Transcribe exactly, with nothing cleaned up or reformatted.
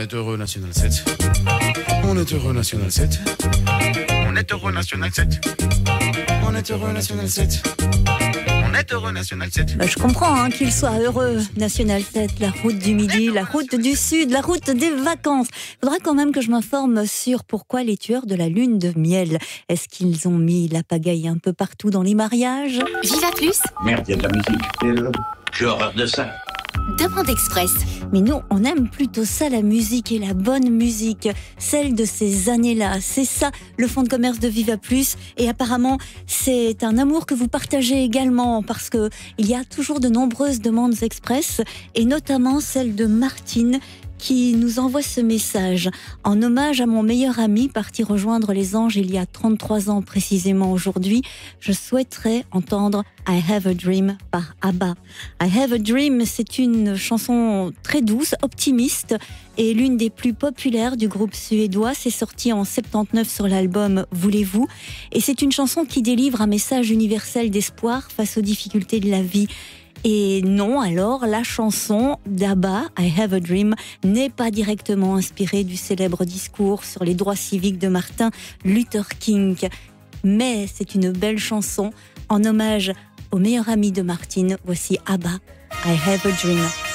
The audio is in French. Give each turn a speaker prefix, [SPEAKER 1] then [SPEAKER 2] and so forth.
[SPEAKER 1] est heureux, National sept. On est heureux, National sept. On est heureux, National sept. On est heureux, National sept. On est heureux, National sept.
[SPEAKER 2] Bah, je comprends hein, qu'il soit heureux, National sept, la route du Midi, la route du Sud, la route des vacances. Il faudra quand même que je m'informe sur pourquoi les tueurs de la lune de miel. Est-ce qu'ils ont mis la pagaille un peu partout dans les mariages?
[SPEAKER 3] Viva Plus,
[SPEAKER 4] Merde, il y a de la musique. Et là, j'ai horreur de ça.
[SPEAKER 3] Demande Express.
[SPEAKER 2] Mais nous, on aime plutôt ça, la musique et la bonne musique, celle de ces années-là. C'est ça, le fonds de commerce de Viva Plus. Et apparemment, c'est un amour que vous partagez également, parce que il y a toujours de nombreuses demandes express, et notamment celle de Martine, qui nous envoie ce message. En hommage à mon meilleur ami parti rejoindre les anges il y a trente-trois ans précisément aujourd'hui, je souhaiterais entendre I Have a Dream par ABBA. I Have a Dream, c'est une chanson très douce, optimiste et l'une des plus populaires du groupe suédois. C'est sorti en soixante-dix-neuf sur l'album Voulez-vous, et c'est une chanson qui délivre un message universel d'espoir face aux difficultés de la vie. Et non, alors, la chanson d'ABBA, I Have a Dream, n'est pas directement inspirée du célèbre discours sur les droits civiques de Martin Luther King. Mais c'est une belle chanson en hommage au meilleur ami de Martine. Voici ABBA, I Have a Dream.